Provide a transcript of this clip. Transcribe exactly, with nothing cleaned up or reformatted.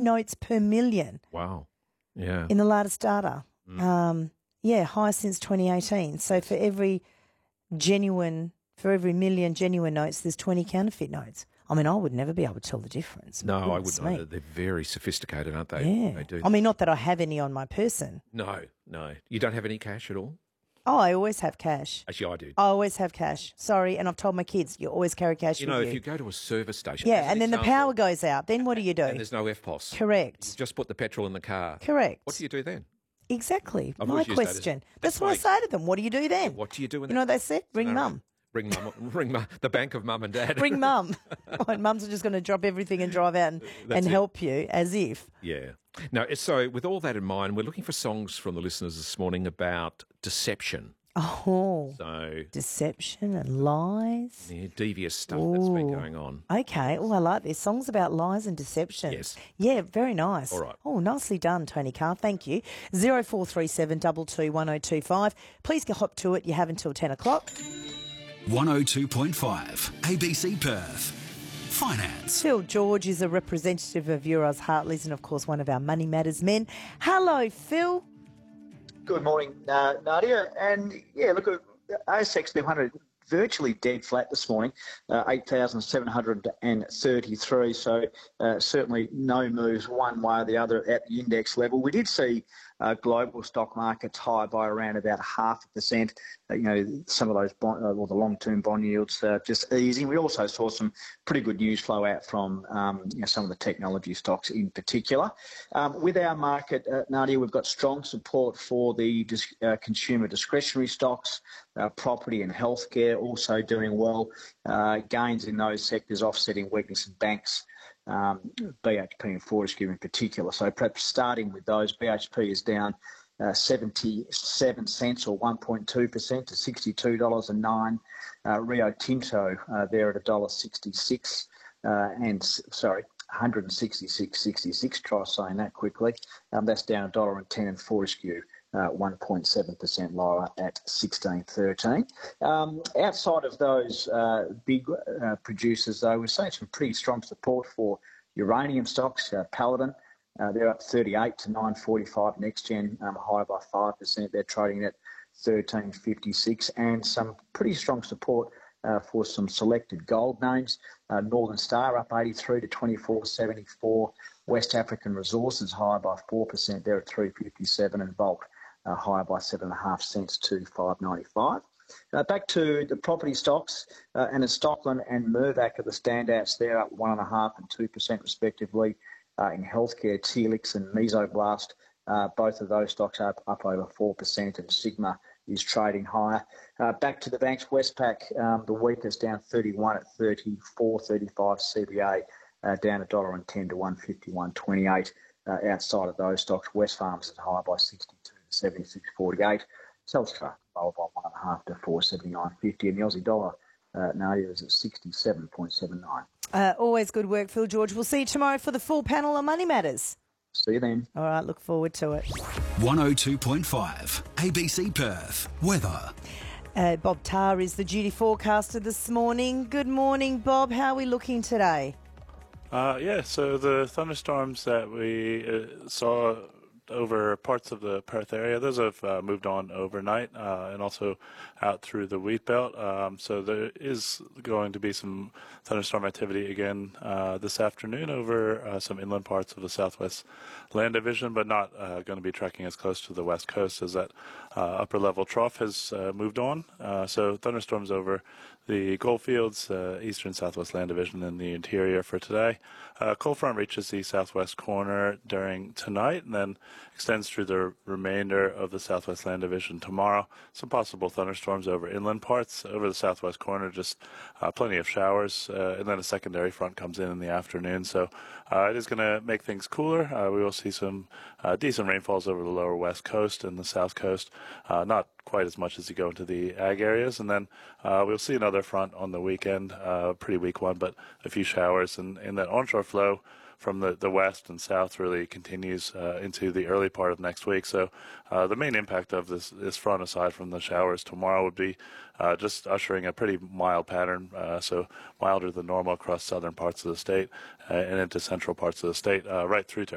notes per million. Wow. Yeah. In the latest data. Mm. Um, yeah, high since twenty eighteen. So for every genuine, for every million genuine notes, there's twenty counterfeit notes. I mean, I would never be able to tell the difference. No, I Goodness wouldn't me. either. They're very sophisticated, aren't they? Yeah. They do. I mean, not that I have any on my person. No, no. You don't have any cash at all? Oh, I always have cash. Actually, I do. I always have cash. Sorry, and I've told my kids, you always carry cash You with know, you. if you go to a service station... Yeah, as an and then the example, power goes out. Then what do you do? and there's no F P O S. Correct. You just put the petrol in the car. Correct. What do you do then? Exactly. I've My always used that as- question. that's That's what I my- say to them. What do you do then? What do you do in You know that what they said? Ring scenario? mum. Ring mum. Ring mum. The bank of mum and dad. Ring mum. Oh, and mums are just going to drop everything and drive out and, That's and it. help you, as if. Yeah. Now, so with all that in mind, we're looking for songs from the listeners this morning about deception. Oh, So, deception and lies. yeah, devious stuff that's been Ooh. going on. Okay. Oh, I like this. Songs about lies and deception. Yes. Yeah, very nice. All right. Oh, nicely done, Tony Carr. Thank you. zero four three seven two two one zero two five. Please get hop to it. You have until ten o'clock. one oh two point five A B C Perth. Finance. Phil George is a representative of Euros Hartleys and, of course, one of our Money Matters men. Hello, Phil. Good morning, uh, Nadia. And yeah, look at A S X two hundred virtually dead flat this morning, uh, eight thousand seven hundred thirty-three. So uh, certainly no moves one way or the other at the index level. We did see uh, global stock markets higher by around about half a percent. Uh, you know, some of those bond, uh, or the long-term bond yields uh, just easing. We also saw some pretty good news flow out from um, you know, some of the technology stocks in particular. Um, with our market, uh, Nadia, we've got strong support for the dis- uh, consumer discretionary stocks, uh, property and healthcare also doing well. Uh, gains in those sectors offsetting weakness in banks. Um, B H P and Fortescue in particular. So perhaps starting with those, B H P is down uh, seventy-seven cents or one point two percent to sixty-two dollars and nine. Uh, Rio Tinto, uh, they're at one dollar sixty-six uh, and, sorry, one hundred sixty-six sixty-six. Try saying that quickly. Um, that's down one dollar ten, and Fortescue Uh, one point seven percent lower at sixteen thirteen. Um, outside of those uh, big uh, producers, though, we're seeing some pretty strong support for uranium stocks. Uh, Paladin, uh, they're up thirty-eight to nine forty-five. NextGen, um, higher by five percent. They're trading at thirteen fifty-six, and some pretty strong support uh, for some selected gold names. Uh, Northern Star up eighty-three to twenty-four seventy-four. West African Resources higher by four percent. They're at three fifty-seven, and Volt Uh, higher by seven and a half cents to five ninety-five. Uh, back to the property stocks, uh, and as Stockland and Mirvac are the standouts. They're up one and a half and two percent respectively. Uh, in healthcare, Telix and Mesoblast, uh, both of those stocks are up, up over four percent, and Sigma is trading higher. Uh, back to the banks, Westpac, um, the weakest, down thirty-one at thirty-four thirty-five. C B A uh, down one dollar ten to one fifty-one twenty-eight. Uh, outside of those stocks, Wesfarmers is higher by sixty-two to seventy-six forty-eight. Telstra lower by one and a half to four seventy-nine fifty, and the Aussie dollar, uh, Nadia, is at sixty-seven point seven nine. Uh, always good work, Phil George. We'll see you tomorrow for the full panel on Money Matters. See you then. All right, look forward to it. one oh two point five A B C Perth. Weather. Uh, Bob Tarr is the duty forecaster this morning. Good morning, Bob. How are we looking today? Uh, yeah, so the thunderstorms that we uh, saw over parts of the Perth area, those have uh, moved on overnight uh, and also out through the wheat belt. Um, so there is going to be some thunderstorm activity again uh, this afternoon over uh, some inland parts of the Southwest Land Division, but not uh, going to be tracking as close to the west coast as that uh, upper level trough has uh, moved on. Uh, so thunderstorms over the Goldfields, uh, eastern Southwest Land Division, and the interior for today. Uh, cold front reaches the southwest corner during tonight and then extends through the remainder of the Southwest Land Division tomorrow. Some possible thunderstorms over inland parts. Over the southwest corner, just uh, plenty of showers, uh, and then a secondary front comes in in the afternoon. So uh, it is going to make things cooler. Uh, we will see some uh, decent rainfalls over the lower west coast and the south coast. Uh, not quite as much as you go into the ag areas. And then uh, we'll see another front on the weekend, uh, pretty weak one, but a few showers. And, and that onshore flow from the, the west and south really continues uh, into the early part of next week. So uh, the main impact of this, this front, aside from the showers tomorrow, would be uh, just ushering a pretty mild pattern, uh, so milder than normal across southern parts of the state uh, and into central parts of the state, uh, right through to